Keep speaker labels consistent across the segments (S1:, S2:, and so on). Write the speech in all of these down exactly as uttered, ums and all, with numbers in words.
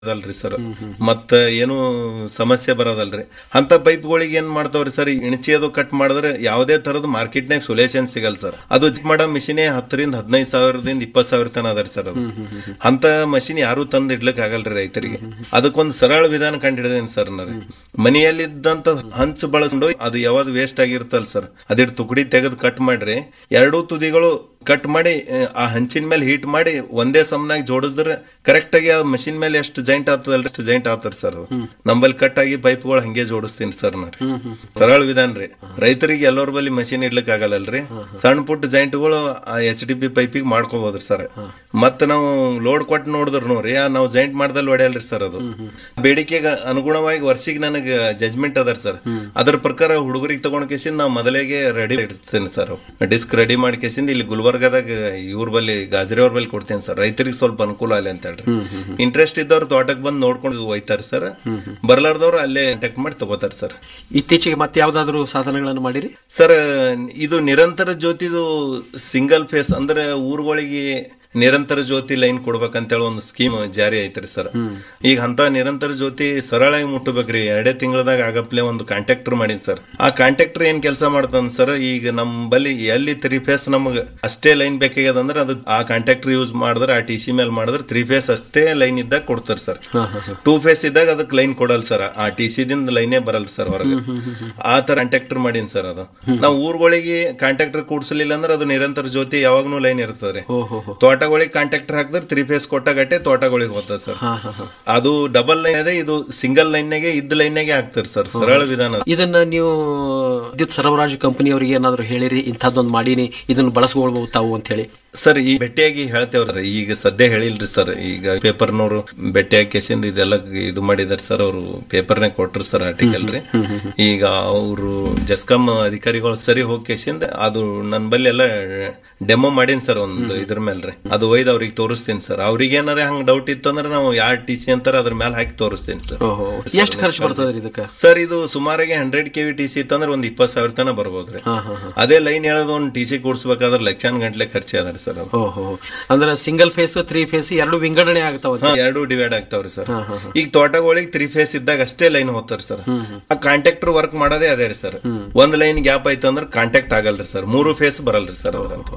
S1: ಅದಲ್ರಿ sir ಮತ್ತ ಏನು ಸಮಸ್ಯೆ ಬರೋದಲ್ರಿ ಅಂತ ಪೈಪ್ಗಳಿಗೆ ಏನ್ ಮಾಡ್ತಾವ್ರಿ ಸರ್ ಇಣಚಿ ಅದು ಕಟ್ ಮಾಡಿದ್ರೆ ಯಾವುದೇ ತರದ ಮಾರ್ಕೆಟ್ನಾಗ ಸೊಲ್ಯೂಷನ್ ಸಿಗಲ್ಲ ಸರ್. ಅದು ಮಾಡೋ ಮಿಷಿನೇ ಹತ್ತರಿಂದ ಹದಿನೈದು ಸಾವಿರದಿಂದ ಇಪ್ಪತ್ತು ಸಾವಿರ ತನ ಅದರಿ ಸರ್. ಅದು ಅಂತ ಮಷಿನ್ ಯಾರು ತಂದ್ ಇಡ್ಲಿಕ್ ಆಗಲ್ರಿ ರೈತರಿಗೆ. ಅದಕ್ಕೊಂದು ಸರಳ ವಿಧಾನ ಕಂಡು ಹಿಡಿದೇನಿ ಸರ್ ನರಿ. ಮನೆಯಲ್ಲಿದ್ದಂತ ಹಂಚು ಬಳಸ್ಕೊಂಡು ಅದು ಯಾವ್ದು ವೇಸ್ಟ್ ಆಗಿರ್ತಲ್ಲ ಸರ್ ಅದಿಟ್ಟು ತುಕಡಿ ತೆಗೆದು ಕಟ್ ಮಾಡ್ರಿ ಎರಡೂ ತುದಿಗಳು ಕಟ್ ಮಾಡಿ ಆ ಹಂಚಿನ ಮೇಲೆ ಹೀಟ್ ಮಾಡಿ ಒಂದೇ ಸಮನಾಗಿ ಜೋಡಿಸಿದ್ರೆ ಕರೆಕ್ಟ್ ಆಗಿ ಆ ಮಷಿನ್ ಮೇಲೆ ಎಷ್ಟು ಜಾಯಿಂಟ್ ಆಗ್ತದಲ್ರಿ ಅಷ್ಟು ಜಾಯಿಂಟ್ ಆಗ್ತಾರ ಸರ್. ಅದು ನಂಬಲ್ಲಿ ಕಟ್ ಆಗಿ ಪೈಪ್ಗಳು ಹಂಗೆ ಜೋಡಿಸ್ತೀನಿ ಸರ್ ನಾ. ಸರಳ ವಿಧಾನ ರೀ. ರೈತರಿಗೆ ಎಲ್ಲರ ಬಲ್ಲಿ ಮಷಿನ್ ಇಡ್ಲಿಕ್ ಆಗಲ್ಲಲ್ರಿ. ಸಣ್ಣ ಪುಟ್ಟ ಜಾಯಿಂಟ್ಗಳು ಎಚ್ ಡಿ ಪಿ ಪೈಪಿಗೆ ಮಾಡ್ಕೋಬಹುದ್ರಿ ಸರ್. ಮತ್ತ ನಾವು ಲೋಡ್ ಕೊಟ್ಟು ನೋಡಿದ್ರು ನೋಡ್ರಿ ನಾವು ಜಾಯಿಂಟ್ ಮಾಡ್ದಲ್ಲಿ ಹೊಡೆಯಲ್ರಿ ಸರ್. ಅದು ಬೇಡಿಕೆಗೆ ಅನುಗುಣವಾಗಿ ವರ್ಷಿಗೆ ನನಗೆ ಜಜ್ಮೆಂಟ್ ಅದಾರ ಸರ್. ಅದ್ರ ಪ್ರಕಾರ ಹುಡುಗರಿಗೆ ತಗೊಂಡ್ ಕೇಸಿಂದ ನಾವು ಮೊದಲಿಗೆ ರೆಡಿ ಇಡ್ತೇನೆ ಸರ್. ಡಿಸ್ಕ್ ರೆಡಿ ಮಾಡಿ ಕೇಸಿಂದ ಇಲ್ಲಿ ಗುಲ್ಬರ್ಗದಾಗ ಇವ್ರ ಬಲ್ಲಿ ಗಾಜರಿ ಅವ್ರ ಬಲ್ಲಿ ಕೊಡ್ತೇನೆ ಸರ್. ರೈತರಿಗೆ ಸ್ವಲ್ಪ ಅನುಕೂಲ ಆಗಲಿ ಅಂತ ಹೇಳ್ರಿ. ಇಂಟ್ರೆಸ್ಟ್ ಇದ್ದವ್ರು ತೋಟಕ್ಕೆ ಬಂದು ನೋಡ್ಕೊಂಡು ಒಯ್ತಾರ ಸರ್. ಬರ್ಲಾರ್ದವ್ರು ಅಲ್ಲೇ ಕಾಂಟ್ಯಾಕ್ಟ್ ಮಾಡಿ ತಗೋತಾರ ಸರ್.
S2: ಇತ್ತೀಚೆಗೆ ಮತ್ತೆ ಯಾವ್ದಾದ್ರು ಸಾಧನಗಳನ್ನು ಮಾಡಿರಿ
S1: ಸರ್? ಇದು ನಿರಂತರ ಜ್ಯೋತಿದು ಸಿಂಗಲ್ ಫೇಸ್ ಅಂದ್ರೆ ಊರುಗಳಿಗೆ ನಿರಂತರ ಜ್ಯೋತಿ ಲೈನ್ ಕೊಡ್ಬೇಕಂತೇಳಿ ಒಂದು ಸ್ಕೀಮ್ ಜಾರಿ ಐತ್ರಿ ಸರ್. ಈಗ ಅಂತ ನಿರಂತರ ಜ್ಯೋತಿ ಸರಳಾಗಿ ಮುಟ್ಟಬೇಕ್ರಿ. ಎರಡೇ ತಿಂಗಳದಾಗ ಆಗಪ್ಲೆ ಒಂದು ಕಾಂಟ್ಯಾಕ್ಟರ್ ಮಾಡೀನಿ ಸರ್. ಆ ಕಾಂಟ್ಯಾಕ್ಟರ್ ಏನ್ ಕೆಲಸ ಮಾಡ್ತಾನ ಸರ್, ಈಗ ನಮ್ ಬಲ್ಲಿ ಎಲ್ಲಿ ತ್ರೀ ಫೇಸ್ ನಮಗ್ ಅಷ್ಟೇ ಲೈನ್ ಬೇಕಾಗ್ಯದ ಅಂದ್ರೆ ಅದು ಆ ಕಾಂಟ್ಯಾಕ್ಟರ್ ಯೂಸ್ ಮಾಡಿದ್ರೆ ಆ ಟಿ ಸಿ ಮೇಲೆ ಮಾಡಿದ್ರೆ ತ್ರೀ ಫೇಸ್ ಅಷ್ಟೇ ಲೈನ್ ಇದ್ದಾಗ ಕೊಡ್ತಾರೆ ಸರ್. ಟೂ ಫೇಸ್ ಇದ್ದಾಗ ಅದಕ್ಕೆ ಲೈನ್ ಕೊಡಲ್ಲ ಸರ್. ಆ ಟಿ ಸಿ ದಿಂದ ಲೈನೇ ಬರಲ್ಲ ಸರ್ ಹೊರಗೆ. ಆ ತರ ಕಾಂಟ್ಯಾಕ್ಟರ್ ಮಾಡೀನಿ ಸರ್. ಅದು ನಾವು ಊರುಗಳಿಗೆ ಕಾಂಟ್ಯಾಕ್ಟರ್ ಕೂಡ್ಸಲಿಲ್ಲ ಅಂದ್ರೆ ಅದು ನಿರಂತರ ಜ್ಯೋತಿ ಯಾವಾಗ್ನೂ ಲೈನ್ ಇರ್ತದೆ. ತೋಟಗಳಿಗೆ ಕಾಂಟ್ಯಾಕ್ಟರ್ ಹಾಕಿದ್ರೆ ತ್ರೀ ಫೇಸ್ ಕೊಟ್ಟಾಗಟ್ಟೆ ತೋಟಗಳಿಗೆ ಹೋಗ್ತದೆ ಸರ್. ಅದು ಡಬಲ್ ಲೈನ್ ಇದೆ, ಇದು ಸಿಂಗಲ್ ಲೈನ್ ನಾಗೆ ಇದ್ದ ಲೈನ್ ನಾಗೆ ಆಗ್ತಾರೆ ಸರ್. ಸರಳ ವಿಧಾನ.
S2: ಇದನ್ನ ನೀವು ವಿದ್ಯುತ್ ಸರಬರಾಜು ಕಂಪನಿಯವರಿಗೆ ಏನಾದ್ರು ಹೇಳಿರಿ ಇಂಥದ್ದೊಂದು ಮಾಡೀನಿ ಇದನ್ನ ಬಳಸ್ಕೊಳ್ಬಹುದು ತಾವು ಅಂತ ಹೇಳಿ?
S1: ಸರ್ ಈ ಭೇಟಿಯಾಗಿ ಹೇಳ್ತೇವ್ರಿ. ಈಗ ಸದ್ಯ ಹೇಳಿಲ್ರಿ ಸರ್. ಈಗ ಪೇಪರ್ನವರು ಭೇಟಿಯಾಗಿ ಕೇಸಿಂದ ಇದೆಲ್ಲ ಇದು ಮಾಡಿದಾರೆ ಸರ್. ಅವರು ಪೇಪರ್ನಾಗ ಕೊಟ್ರು ಸರ್ ಆರ್ಟಿಕಲ್ ರೀ. ಈಗ ಅವರು ಜಸ್ಕಾಂ ಅಧಿಕಾರಿಗಳು ಸರಿ ಹೋಗಿ ಕೇಸಿಂದ ಅದು ನನ್ ಬಲ್ಲಿ ಎಲ್ಲ ಡೆಮೋ ಮಾಡೀನಿ ಸರ್. ಒಂದು ಇದ್ರ ಮೇಲ್ರಿ ಅದು ಒಯ್ದು ಅವ್ರಿಗೆ ತೋರಿಸ್ತೀನಿ ಸರ್. ಅವ್ರಿಗೆ ಏನಾರ ಹಂಗ ಡೌಟ್ ಇತ್ತು ಅಂದ್ರೆ ನಾವು ಯಾವ ಟಿ ಸಿ ಅಂತಾರ ಅದ್ರ ಮೇಲೆ ಹಾಕಿ ತೋರಿಸ್ತೀನಿ ಸರ್.
S2: ಎಷ್ಟು ಖರ್ಚು ಬರ್ತದೆ ಇದಕ್ಕೆ
S1: ಸರ್? ಇದು ಸುಮಾರಿಗೆ ಹಂಡ್ರೆಡ್ ಕೆವಿ ಟಿ ಸಿ ಇತ್ತಂದ್ರೆ ಒಂದ್ ಇಪ್ಪತ್ತು ಸಾವಿರ ತನ ಬರ್ಬೋದ್ರಿ. ಅದೇ ಲೈನ್ ಹೇಳೋದು ಒಂದ್ ಟಿ ಸಿ ಕೂಡ್ಸ್ಬೇಕಾದ್ರೆ ಲಕ್ಷಾನ್ ಗಂಟ್ಲೆ ಖರ್ಚು ಅದ ಸರ್.
S2: ಅಂದ್ರೆ ಸಿಂಗಲ್ ಫೇಸ್ ತ್ರೀ ಫೇಸ್ ಎರಡು ವಿಂಗಡಣೆ ಆಗ್ತಾವ,
S1: ಎರಡು ಡಿವೈಡ್ ಆಗ್ತಾವ್ರಿ ಸರ್. ಈಗ ತೋಟಗಳಿಗೆ ತ್ರೀ ಫೇಸ್ ಇದ್ದಾಗ ಅಷ್ಟೇ ಲೈನ್ ಹೋಗ್ತಾರ ಸರ್. ಆ ಕಾಂಟ್ಯಾಕ್ಟರ್ ವರ್ಕ್ ಮಾಡೋದೇ ಅದೇ ರೀ ಸರ್. ಒಂದ್ ಲೈನ್ ಗ್ಯಾಪ್ ಆಯ್ತು ಅಂದ್ರೆ ಕಾಂಟ್ಯಾಕ್ಟ್ ಆಗಲ್ರಿ ಸರ್. ಮೂರು ಫೇಸ್ ಬರಲ್ರಿ ಸರ್.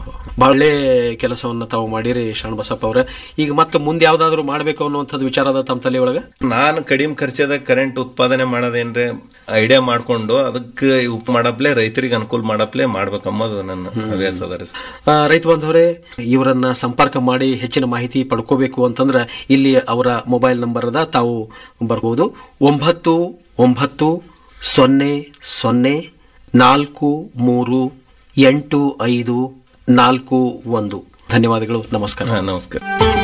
S2: ಬಹಳ ಕೆಲಸವನ್ನ ತಾವು ಮಾಡಿರಿ ಶರಣಬಸಪ್ಪ ಅವ್ರ. ಈಗ ಮತ್ತೆ ಮುಂದೆ ಯಾವ್ದಾದ್ರು ಮಾಡ್ಬೇಕು ಅನ್ನುವಂಥದ್ದು ವಿಚಾರ ಅದ ತಮ್ಮ ತಲೆ ಒಳಗ?
S1: ನಾನು ಕಡಿಮೆ ಖರ್ಚದ ಕರೆಂಟ್ ಉತ್ಪಾದನೆ ಮಾಡೋದೇನ್ರೆ ಐಡಿಯಾ ಮಾಡ್ಕೊಂಡು ಅದಕ್ಕೆ ಉಪ್ ಮಾಡಪ್ಲೆ ರೈತರಿಗೆ ಅನುಕೂಲ ಮಾಡಪ್ಲೆ ಮಾಡ್ಬೇಕಂಬುದು ನನ್ನ ಹವ್ಯಾಸ ಅದ ರೀ ಸರ್.
S2: ರೈತ ಬಂಧುವರೇ, ಇವರನ್ನ ಸಂಪರ್ಕ ಮಾಡಿ ಹೆಚ್ಚಿನ ಮಾಹಿತಿ ಪಡ್ಕೋಬೇಕು ಅಂತಂದ್ರೆ ಇಲ್ಲಿ ಅವರ ಮೊಬೈಲ್ ನಂಬರ್ ಅದ, ತಾವು ಬರ್ಬೋದು. ಒಂಬತ್ತು ಒಂಬತ್ತು ಸೊನ್ನೆ ಸೊನ್ನೆ ನಾಲ್ಕು ಮೂರು ಎಂಟು ಐದು ನಾಲ್ಕು ಒಂದು. ಧನ್ಯವಾದಗಳು. ನಮಸ್ಕಾರ.
S1: ನಮಸ್ಕಾರ.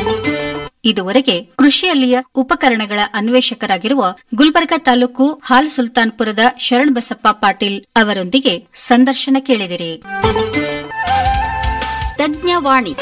S3: ಇದುವರೆಗೆ ಕೃಷಿಯಲ್ಲಿಯ ಉಪಕರಣಗಳ ಅನ್ವೇಷಕರಾಗಿರುವ ಗುಲ್ಬರ್ಗಾ ತಾಲೂಕು ಹಾಲ್ ಸುಲ್ತಾನ್ಪುರದ ಶರಣಬಸಪ್ಪ ಪಾಟೀಲ್ ಅವರೊಂದಿಗೆ ಸಂದರ್ಶನ ಕೇಳಿದಿರಿ. ತಜ್ಞವಾಣಿ.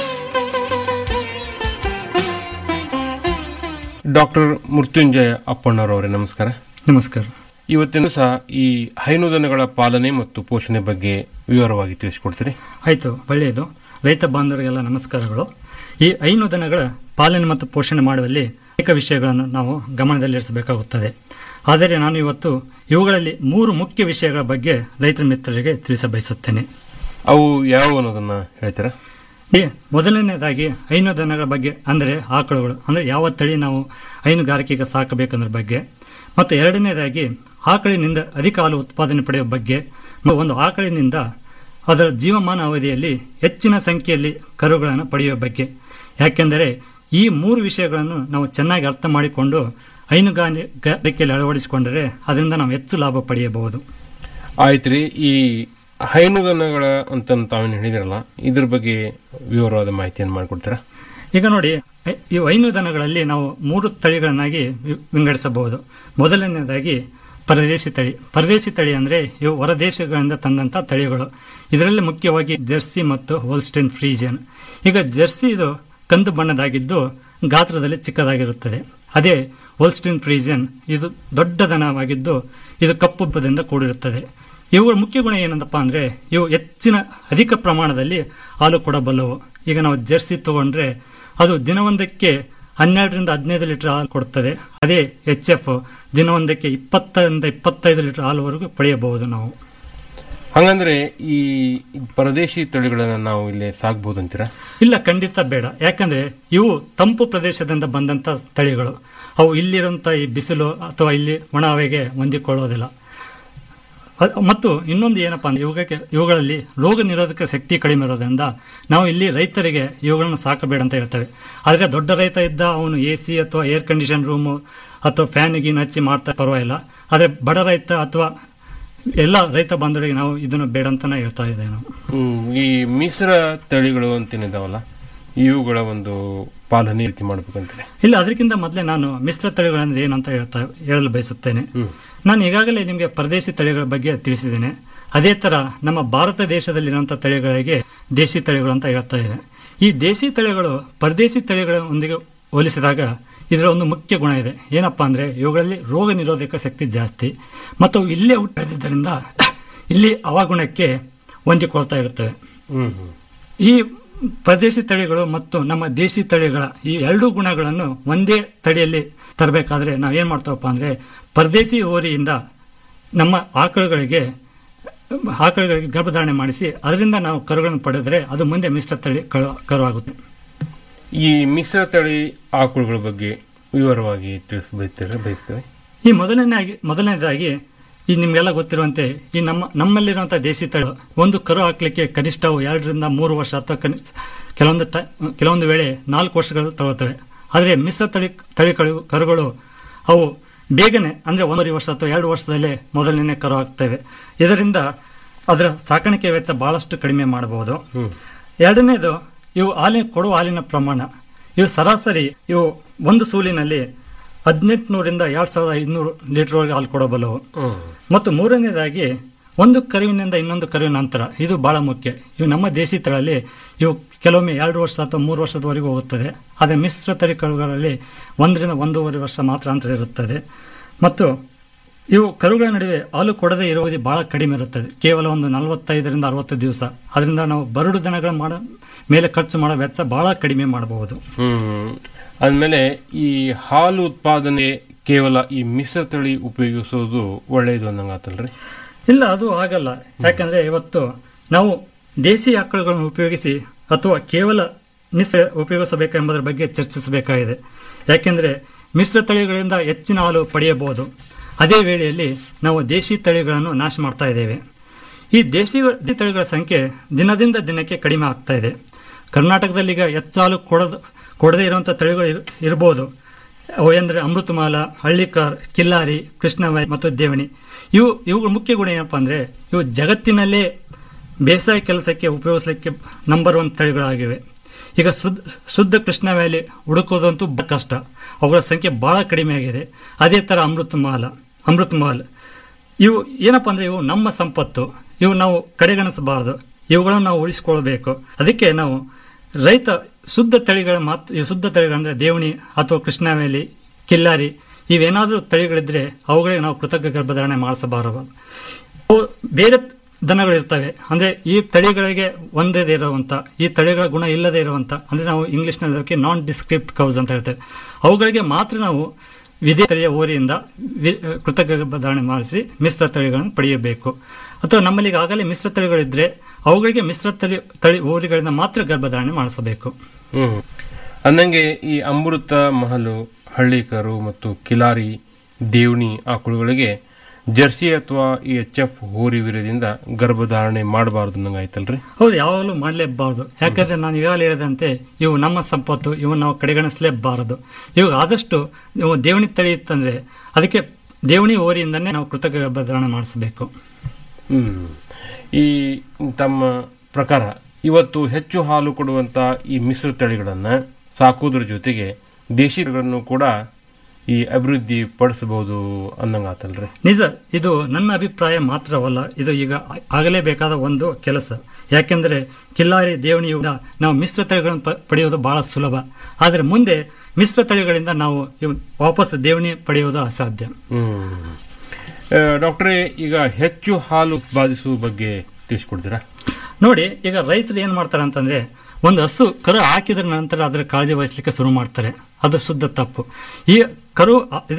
S4: ಡಾಕ್ಟರ್ ಮೃತ್ಯುಂಜಯ ಅಪ್ಪಣ್ಣರವರೇ ನಮಸ್ಕಾರ.
S5: ನಮಸ್ಕಾರ.
S4: ಇವತ್ತಿನ ಸಹ ಈ ಹೈನುದನಗಳ ಪಾಲನೆ ಮತ್ತು ಪೋಷಣೆ ಬಗ್ಗೆ ವಿವರವಾಗಿ ತಿಳಿಸಿಕೊಡ್ತೀರಿ?
S5: ಆಯ್ತು, ಒಳ್ಳೆಯದು. ರೈತ ಬಾಂಧವರಿಗೆಲ್ಲ ನಮಸ್ಕಾರಗಳು. ಈ ಹೈನುದನಗಳ ಪಾಲನೆ ಮತ್ತು ಪೋಷಣೆ ಮಾಡುವಲ್ಲಿ ಅನೇಕ ವಿಷಯಗಳನ್ನು ನಾವು ಗಮನದಲ್ಲಿರಿಸಬೇಕಾಗುತ್ತದೆ. ಆದರೆ ನಾನು ಇವತ್ತು ಇವುಗಳಲ್ಲಿ ಮೂರು ಮುಖ್ಯ ವಿಷಯಗಳ ಬಗ್ಗೆ ರೈತರ ಮಿತ್ರರಿಗೆ ತಿಳಿಸಬಯಸುತ್ತೇನೆ.
S4: ಅವು ಯಾವ ಅನ್ನೋದನ್ನ ಹೇಳ್ತೀರಾ?
S5: ಈ ಮೊದಲನೇದಾಗಿ ಹೈನುದನಗಳ ಬಗ್ಗೆ ಅಂದರೆ ಆಕಳುಗಳು, ಅಂದರೆ ಯಾವ ತಳಿ ನಾವು ಹೈನುಗಾರಿಕೆಗೆ ಸಾಕಬೇಕನ್ನೋದ್ರ ಬಗ್ಗೆ. ಮತ್ತು ಎರಡನೇದಾಗಿ ಆಕಳಿನಿಂದ ಅಧಿಕ ಹಾಲು ಉತ್ಪಾದನೆ ಪಡೆಯುವ ಬಗ್ಗೆ. ಒಂದು ಆಕಳಿನಿಂದ ಅದರ ಜೀವಮಾನ ಅವಧಿಯಲ್ಲಿ ಹೆಚ್ಚಿನ ಸಂಖ್ಯೆಯಲ್ಲಿ ಕರುಗಳನ್ನು ಪಡೆಯುವ ಬಗ್ಗೆ. ಯಾಕೆಂದರೆ ಈ ಮೂರು ವಿಷಯಗಳನ್ನು ನಾವು ಚೆನ್ನಾಗಿ ಅರ್ಥ ಮಾಡಿಕೊಂಡು ಹೈನುಗಾರಿಕೆಯಲ್ಲಿ ಅಳವಡಿಸಿಕೊಂಡರೆ ಅದರಿಂದ ನಾವು ಹೆಚ್ಚು ಲಾಭ ಪಡೆಯಬಹುದು.
S4: ಆಯ್ತ್ರಿ. ಈ ಹೈನುದನಗಳ ಅಂತ ತಾವೇನು ಹೇಳಿದ್ರಲ್ಲ, ಇದ್ರ ಬಗ್ಗೆ ವಿವರವಾದ ಮಾಹಿತಿಯನ್ನು ಮಾಡಿಕೊಡ್ತೀರಾ?
S5: ಈಗ ನೋಡಿ, ಈ ಹೈನುದನಗಳಲ್ಲಿ ನಾವು ಮೂರು ತಳಿಗಳನ್ನಾಗಿ ವಿಂಗಡಿಸಬಹುದು. ಮೊದಲನೇದಾಗಿ ಪರದೇಶಿ ತಳಿ. ಪರದೇಶಿ ತಳಿ ಅಂದರೆ ಇವು ಹೊರದೇಶಗಳಿಂದ ತಂದಂಥ ತಳಿಗಳು. ಇದರಲ್ಲಿ ಮುಖ್ಯವಾಗಿ ಜರ್ಸಿ ಮತ್ತು ಹೋಲ್ಸ್ಟೈನ್ ಫ್ರೀಜಿಯನ್. ಈಗ ಜರ್ಸಿ ಇದು ಕಂದು ಬಣ್ಣದಾಗಿದ್ದು ಗಾತ್ರದಲ್ಲಿ ಚಿಕ್ಕದಾಗಿರುತ್ತದೆ. ಅದೇ ಹೋಲ್ಸ್ಟೈನ್ ಫ್ರೀಜಿಯನ್ ಇದು ದೊಡ್ಡ ದನವಾಗಿದ್ದು ಇದು ಕಪ್ಪು ಬಣ್ಣದಿಂದ ಕೂಡಿರುತ್ತದೆ. ಇವುಗಳ ಮುಖ್ಯ ಗುಣ ಏನಂತಪ್ಪ ಅಂದರೆ ಇವು ಹೆಚ್ಚಿನ ಅಧಿಕ ಪ್ರಮಾಣದಲ್ಲಿ ಹಾಲು ಕೊಡಬಲ್ಲವು. ಈಗ ನಾವು ಜರ್ಸಿ ತಗೊಂಡ್ರೆ ಅದು ದಿನವೊಂದಕ್ಕೆ ಹನ್ನೆರಡರಿಂದ ಹದಿನೈದು ಲೀಟರ್ ಹಾಲು ಕೊಡುತ್ತದೆ. ಅದೇ ಎಚ್ ಎಫ್ ದಿನವೊಂದಕ್ಕೆ ಇಪ್ಪತ್ತರಿಂದ ಇಪ್ಪತ್ತೈದು ಲೀಟರ್ ಹಾಲುವರೆಗೂ ಪಡೆಯಬಹುದು ನಾವು.
S4: ಹಂಗಂದ್ರೆ ಈ ಪರದೇಶಿ ತಳಿಗಳನ್ನ ನಾವು ಇಲ್ಲಿ ಸಾಕ್ಬಹುದು ಅಂತೀರಾ?
S5: ಇಲ್ಲ, ಖಂಡಿತ ಬೇಡ. ಯಾಕಂದ್ರೆ ಇವು ತಂಪು ಪ್ರದೇಶದಿಂದ ಬಂದಂತ ತಳಿಗಳು. ಅವು ಇಲ್ಲಿರುವಂತ ಈ ಬಿಸಿಲು ಅಥವಾ ಇಲ್ಲಿ ಒಣ ಹವೆಗೆ ಹೊಂದಿಕೊಳ್ಳೋದಿಲ್ಲ. ಮತ್ತು ಇನ್ನೊಂದು ಏನಪ್ಪಾ ಅಂದ್ರೆ ಇವುಗಳಿಗೆ ಇವುಗಳಲ್ಲಿ ರೋಗ ನಿರೋಧಕ ಶಕ್ತಿ ಕಡಿಮೆ ಇರೋದ್ರಿಂದ ನಾವು ಇಲ್ಲಿ ರೈತರಿಗೆ ಇವುಗಳನ್ನು ಸಾಕಬೇಡ ಅಂತ ಹೇಳ್ತೇವೆ. ಆದರೆ ದೊಡ್ಡ ರೈತ ಇದ್ದ ಅವನು ಎ ಸಿ ಅಥವಾ ಏರ್ ಕಂಡೀಷನ್ ರೂಮು ಅಥವಾ ಫ್ಯಾನ್ ಗೀನ್ ಹಚ್ಚಿ ಮಾಡ್ತಾ ಪರವಾಗಿಲ್ಲ. ಆದರೆ ಬಡ ರೈತ ಅಥವಾ ಎಲ್ಲ ರೈತ ಬಾಂಧವರಿಗೆ ನಾವು ಇದನ್ನು ಬೇಡ ಅಂತಾನೆ ಹೇಳ್ತಾ ಇದ್ದೇವೆ ನಾವು.
S4: ಈ ಮಿಶ್ರ ತಳಿಗಳು ಅಂತೇನಿದಾವಲ್ಲ, ಇವುಗಳ ಒಂದು ಪಾಲನೆ ರೀತಿ ಮಾಡ್ಬೇಕಂತಾರೆ.
S5: ಇಲ್ಲ, ಅದಕ್ಕಿಂತ ಮೊದಲೇ ನಾನು ಮಿಶ್ರ ತಳಿಗಳಂದ್ರೆ ಏನಂತ ಹೇಳ್ತಾ ಹೇಳಲು ಬಯಸುತ್ತೇನೆ. ನಾನು ಈಗಾಗಲೇ ನಿಮಗೆ ಪರದೇಶಿ ತಳಿಗಳ ಬಗ್ಗೆ ತಿಳಿಸಿದ್ದೇನೆ. ಅದೇ ತರ ನಮ್ಮ ಭಾರತ ದೇಶದಲ್ಲಿರುವಂತಹ ತಳಿಗಳಿಗೆ ದೇಶಿ ತಳಿಗಳು ಅಂತ ಹೇಳ್ತಾ ಇದ್ದೇವೆ. ಈ ದೇಶಿ ತಳಿಗಳು ಪರದೇಶಿ ತಳಿಗಳೊಂದಿಗೆ ಹೋಲಿಸಿದಾಗ ಇದರ ಒಂದು ಮುಖ್ಯ ಗುಣ ಇದೆ. ಏನಪ್ಪಾ ಅಂದ್ರೆ ಇವುಗಳಲ್ಲಿ ರೋಗ ನಿರೋಧಕ ಶಕ್ತಿ ಜಾಸ್ತಿ ಮತ್ತು ಅವು ಇಲ್ಲೇ ಹುಟ್ಟಿದ್ದರಿಂದ ಇಲ್ಲಿ ಹವಾಗುಣಕ್ಕೆ ಹೊಂದಿಕೊಳ್ತಾ ಇರುತ್ತವೆ. ಈ ಪರದೇಶಿ ತಳಿಗಳು ಮತ್ತು ನಮ್ಮ ದೇಶಿ ತಳಿಗಳ ಈ ಎರಡು ಗುಣಗಳನ್ನು ಒಂದೇ ತಳಿಯಲ್ಲಿ ತರಬೇಕಾದ್ರೆ ನಾವು ಏನ್ ಮಾಡ್ತಾವಪ್ಪ ಅಂದ್ರೆ ಪರದೇಶಿ ಹೋರಿಯಿಂದ ನಮ್ಮ ಆಕಳುಗಳಿಗೆ ಆಕಳುಗಳಿಗೆ ಗರ್ಭಧಾರಣೆ ಮಾಡಿಸಿ ಅದರಿಂದ ನಾವು ಕರುಗಳನ್ನು ಪಡೆದರೆ ಅದು ಮುಂದೆ ಮಿಶ್ರ ತಳಿ ಕರು ಆಗುತ್ತೆ.
S4: ಈ ಮಿಶ್ರ ತಳಿ ಆಕಳುಗಳ ಬಗ್ಗೆ ವಿವರವಾಗಿ ತಿಳಿಸಬಯಸ್ತೇವೆ ಬಯಸ್ತೇವೆ
S5: ಈ ಮೊದಲನೇದಾಗಿ ಮೊದಲನೇದಾಗಿ ಈ ನಿಮ್ಗೆಲ್ಲ ಗೊತ್ತಿರುವಂತೆ ಈ ನಮ್ಮ ನಮ್ಮಲ್ಲಿರುವಂತಹ ದೇಶಿ ತಳಿ ಒಂದು ಕರು ಹಾಕ್ಲಿಕ್ಕೆ ಕನಿಷ್ಠ ಎರಡರಿಂದ ಮೂರು ವರ್ಷ ಅಥವಾ ಕೆಲವೊಂದು ಕೆಲವೊಂದು ವೇಳೆ ನಾಲ್ಕು ವರ್ಷಗಳು ತಗೊಳ್ತವೆ. ಆದರೆ ಮಿಶ್ರ ತಳಿ ತಳಿಗಳು ಕರುಗಳು ಅವು ಬೇಗನೆ ಅಂದ್ರೆ ಒಂದೂವರೆ ವರ್ಷ ಅಥವಾ ಎರಡು ವರ್ಷದಲ್ಲೇ ಮೊದಲನೇ ಕರು ಹಾಕ್ತವೆ. ಇದರಿಂದ ಅದರ ಸಾಕಾಣಿಕೆ ವೆಚ್ಚ ಬಹಳಷ್ಟು ಕಡಿಮೆ ಮಾಡಬಹುದು. ಎರಡನೇದು ಇವು ಹಾಲಿನ ಕೊಡುವ ಹಾಲಿನ ಪ್ರಮಾಣ. ಇವು ಸರಾಸರಿ ಇವು ಒಂದು ಸೂಲಿನಲ್ಲಿ ಹದಿನೆಂಟುನೂರಿಂದ ಎರಡ್ ಸಾವಿರದ ಐದುನೂರು ಲೀಟರ್ವರೆಗೆ ಹಾಲು ಕೊಡಬಲ್ಲವು. ಮತ್ತು ಮೂರನೇದಾಗಿ ಒಂದು ಕರುವಿನಿಂದ ಇನ್ನೊಂದು ಕರುವಿನ ಅಂತರ ಇದು ಬಹಳ ಮುಖ್ಯ. ಇವು ನಮ್ಮ ದೇಶಿ ತಳಿಯಲ್ಲಿ ಇವು ಕೆಲವೊಮ್ಮೆ ಎರಡು ವರ್ಷ ಅಥವಾ ಮೂರು ವರ್ಷದವರೆಗೂ ಹೋಗುತ್ತದೆ. ಆದರೆ ಮಿಶ್ರ ತಳಿ ಕರುಗಳಲ್ಲಿ ಒಂದರಿಂದ ಒಂದೂವರೆ ವರ್ಷ ಮಾತ್ರ ಅಂತರ ಇರುತ್ತದೆ. ಮತ್ತು ಇವು ಕರುಗಳ ನಡುವೆ ಹಾಲು ಕೊಡದೇ ಇರುವುದು ಬಹಳ ಕಡಿಮೆ ಇರುತ್ತದೆ, ಕೇವಲ ಒಂದು ನಲವತ್ತೈದರಿಂದ ಅರವತ್ತು ದಿವಸ. ಅದರಿಂದ ನಾವು ಬರಡು ದನಗಳ ಮಾಡ ಮೇಲೆ ಖರ್ಚು ಮಾಡೋ ವೆಚ್ಚ ಬಹಳ ಕಡಿಮೆ ಮಾಡಬಹುದು.
S4: ಹ್ಮ್ ಆದ್ಮೇಲೆ ಈ ಹಾಲು ಉತ್ಪಾದನೆ ಕೇವಲ ಈ ಮಿಶ್ರ ತಳಿ ಉಪಯೋಗಿಸೋದು ಒಳ್ಳೆಯದು ಅನ್ನಂಗಾತಲ್ರಿ?
S5: ಇಲ್ಲ, ಅದು ಆಗಲ್ಲ. ಯಾಕಂದ್ರೆ ಇವತ್ತು ನಾವು ದೇಸಿ ಆಕಳುಗಳನ್ನು ಉಪಯೋಗಿಸಿ ಅಥವಾ ಕೇವಲ ಮಿಶ್ರ ಉಪಯೋಗಿಸಬೇಕೆಂಬುದರ ಬಗ್ಗೆ ಚರ್ಚಿಸಬೇಕಾಗಿದೆ. ಯಾಕೆಂದ್ರೆ ಮಿಶ್ರ ತಳಿಗಳಿಂದ ಹೆಚ್ಚಿನ ಹಾಲು ಪಡೆಯಬಹುದು. ಅದೇ ವೇಳೆಯಲ್ಲಿ ನಾವು ದೇಶಿ ತಳಿಗಳನ್ನು ನಾಶ ಮಾಡ್ತಾ ಇದ್ದೇವೆ. ಈ ದೇಶಿ ತಳಿಗಳ ಸಂಖ್ಯೆ ದಿನದಿಂದ ದಿನಕ್ಕೆ ಕಡಿಮೆ ಆಗ್ತಾ ಇದೆ. ಕರ್ನಾಟಕದಲ್ಲಿ ಈಗ ಹೆಚ್ಚು ಹಾಲು ಕೊಡದ ಕೊಡದೇ ಇರುವಂತಹ ತಳಿಗಳು ಇರಬಹುದು. ಅವು ಎಂದರೆ ಅಮೃತಮಾಲ, ಹಳ್ಳಿಕಾರ್, ಕಿಲ್ಲಾರಿ, ಕೃಷ್ಣವಾಯಿ ಮತ್ತು ದೇವಣಿ. ಇವು ಇವುಗಳ ಮುಖ್ಯ ಗುಣ ಏನಪ್ಪಾ ಅಂದ್ರೆ ಇವು ಜಗತ್ತಿನಲ್ಲೇ ಬೇಸಾಯ ಕೆಲಸಕ್ಕೆ ಉಪಯೋಗಿಸಲಿಕ್ಕೆ ನಂಬರ್ ಒನ್ ತಳಿಗಳಾಗಿವೆ. ಈಗ ಶುದ್ಧ ಶುದ್ಧ ಕೃಷ್ಣವ್ಯಾಲಿ ಹುಡುಕೋದಂತೂ ಕಷ್ಟ, ಅವುಗಳ ಸಂಖ್ಯೆ ಬಹಳ ಕಡಿಮೆ ಆಗಿದೆ. ಅದೇ ತರ ಅಮೃತಮಾಲ ಅಮೃತಮಾಲ್ ಇವು ಏನಪ್ಪಾ ಅಂದ್ರೆ ಇವು ನಮ್ಮ ಸಂಪತ್ತು. ಇವು ನಾವು ಕಡೆಗಣಿಸಬಾರದು. ಇವುಗಳನ್ನು ನಾವು ಉಳಿಸಿಕೊಳ್ಬೇಕು. ಅದಕ್ಕೆ ನಾವು ರೈತ ಶುದ್ಧ ತಳಿಗಳ ಮಾತ್ರ ಶುದ್ಧ ತಳಿಗಳಂದ್ರೆ ದೇವಣಿ ಅಥವಾ ಕೃಷ್ಣವೇಲಿ, ಕಿಲ್ಲಾರಿ ಇವೇನಾದ್ರೂ ತಳಿಗಳಿದ್ರೆ ಅವುಗಳಿಗೆ ನಾವು ಕೃತಕ ಗರ್ಭಧಾರಣೆ ಮಾಡಿಸಬಾರದು. ಅವು ಬೇರೆ ದನಗಳಿರ್ತವೆ ಅಂದ್ರೆ ಈ ತಳಿಗಳಿಗೆ ಒಂದೇ ಇರುವಂತ ಈ ತಳಿಗಳ ಗುಣ ಇಲ್ಲದೆ ಇರುವಂತ ಅಂದ್ರೆ ನಾವು ಇಂಗ್ಲಿಷ್ ನಲ್ಲಿ ನಾನ್ ಡಿಸ್ಕ್ರಿಪ್ಟ್ ಕೌಸ್ ಅಂತ ಹೇಳ್ತೇವೆ. ಅವುಗಳಿಗೆ ಮಾತ್ರ ನಾವು ವಿದೇ ತಳಿಯ ಓರಿಯಿಂದ ಕೃತಕ ಗರ್ಭಧಾರಣೆ ಮಾಡಿಸಿ ಮಿಶ್ರ ತಳಿಗಳನ್ನು ಪಡೆಯಬೇಕು. ಅಥವಾ ನಮ್ಮಲ್ಲಿ ಈಗಾಗಲೇ ಮಿಶ್ರ ತಳಿಗಳಿದ್ರೆ ಅವುಗಳಿಗೆ ಮಿಶ್ರ ತಳಿ ತಳಿ ಓರಿಗಳಿಂದ ಮಾತ್ರ ಗರ್ಭಧಾರಣೆ ಮಾಡಿಸಬೇಕು.
S4: ಹ್ಮ್ ಅಂದಂಗೆ ಈ ಅಮೃತ ಮಹಲು, ಹಳ್ಳಿಕರು ಮತ್ತು ಕಿಲಾರಿ, ದೇವಣಿ ಆಕಳುಗಳಿಗೆ ಜರ್ಸಿ ಅಥವಾ ಈ ಎಚ್ ಎಫ್ ಹೋರಿ ವೀರ್ಯದಿಂದ ಗರ್ಭಧಾರಣೆ ಮಾಡಬಾರದು ನಂಗಾಯ್ತಲ್ರಿ?
S5: ಹೌದು, ಯಾವಾಗಲೂ ಮಾಡಲೇಬಾರದು. ಯಾಕಂದ್ರೆ ನಾನು ಈಗಾಗಲೇ ಹೇಳಿದಂತೆ ಇವು ನಮ್ಮ ಸಂಪತ್ತು, ಇವು ನಾವು ಕಡೆಗಣಿಸಲೇಬಾರದು. ಇವಾಗ ಆದಷ್ಟು ನೀವು ದೇವಣಿ ತಳಿ ಇತ್ತಂದ್ರೆ ಅದಕ್ಕೆ ದೇವಣಿ ಹೋರಿಯಿಂದನೇ ನಾವು ಕೃತಕ ಗರ್ಭಧಾರಣೆ ಮಾಡಿಸಬೇಕು.
S4: ಹ್ಮ್ ಈ ತಮ್ಮ ಪ್ರಕಾರ ಇವತ್ತು ಹೆಚ್ಚು ಹಾಲು ಕೊಡುವಂತ ಈ ಮಿಶ್ರ ತಳಿಗಳನ್ನ ಸಾಕೋದ್ರ ಜೊತೆಗೆ ದೇಶಿಗಳನ್ನು ಕೂಡ ಈ ಅಭಿವೃದ್ಧಿ ಪಡಿಸಬಹುದು ಅನ್ನಂಗಾತಲ್ರಿ?
S5: ನಿಜ, ಇದು ನನ್ನ ಅಭಿಪ್ರಾಯ ಮಾತ್ರವಲ್ಲ, ಇದು ಈಗ ಆಗಲೇಬೇಕಾದ ಒಂದು ಕೆಲಸ. ಯಾಕೆಂದ್ರೆ ಕಿಲ್ಲಾರಿ, ದೇವಣಿಯಿಂದ ನಾವು ಮಿಶ್ರ ತಳಿಗಳನ್ನು ಪಡೆಯುವುದು ಬಹಳ ಸುಲಭ. ಆದರೆ ಮುಂದೆ ಮಿಶ್ರ ತಳಿಗಳಿಂದ ನಾವು ವಾಪಸ್ ದೇವಣಿ ಪಡೆಯುವುದು ಅಸಾಧ್ಯ.
S4: ಹ್ಮ್ ಡಾಕ್ಟ್ರೇ, ಈಗ ಹೆಚ್ಚು ಹಾಲು ಉತ್ಪಾದಿಸುವ ಬಗ್ಗೆ ತಿಳಿಸ್ಕೊಡ್ತೀರಾ?
S5: ನೋಡಿ, ಈಗ ರೈತರು ಏನ್ ಮಾಡ್ತಾರೆ ಅಂತಂದ್ರೆ ಒಂದು ಹಸು ಕರು ಹಾಕಿದ ನಂತರ ಅದರ ಕಾಳಜಿ ವಹಿಸಲಿಕ್ಕೆ ಶುರು ಮಾಡ್ತಾರೆ, ಅದು ಶುದ್ಧ ತಪ್ಪು. ಈ ಕರು